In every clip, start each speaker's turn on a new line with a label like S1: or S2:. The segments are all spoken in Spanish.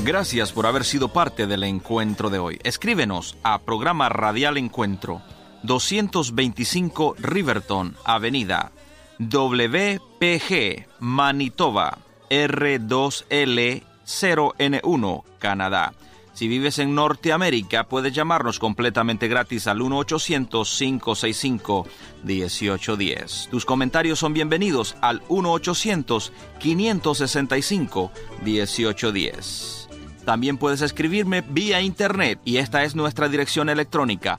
S1: Gracias por haber sido parte del encuentro de hoy. Escríbenos a Programa Radial Encuentro, 225 Riverton Avenida, WPG, Manitoba, R2L0N1, Canadá. Si vives en Norteamérica, puedes llamarnos completamente gratis al 1-800-565-1810. Tus comentarios son bienvenidos al 1-800-565-1810. También puedes escribirme vía internet y esta es nuestra dirección electrónica: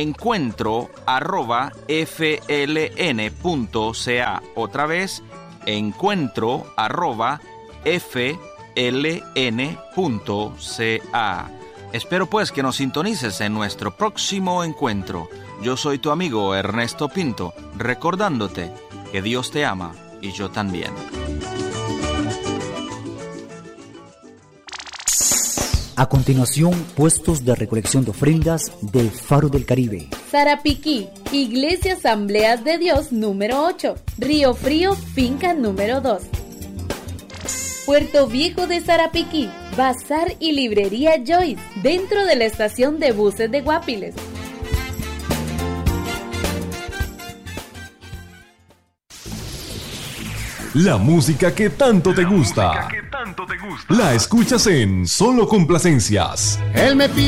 S1: encuentro@fln.ca. Otra vez, encuentro@fln.ca. Espero pues que nos sintonices en nuestro próximo encuentro. Yo soy tu amigo Ernesto Pinto, recordándote que Dios te ama y yo también.
S2: A continuación, puestos de recolección de ofrendas del Faro del Caribe.
S3: Sarapiquí, Iglesia Asambleas de Dios número 8, Río Frío, finca número 2. Puerto Viejo de Sarapiquí, Bazar y Librería Joyce, dentro de la estación de buses de Guapiles.
S4: La música que tanto te gusta. La escuchas en Solo Complacencias.
S5: Él me pide